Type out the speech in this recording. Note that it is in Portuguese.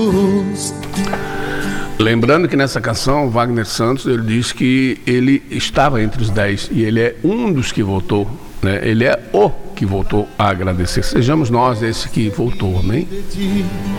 Lembrando que nessa canção, Wagner Santos, ele diz que ele estava entre os 10 e ele é um dos que votou, né? Ele é o que voltou a agradecer. Sejamos nós esse que voltou, amém?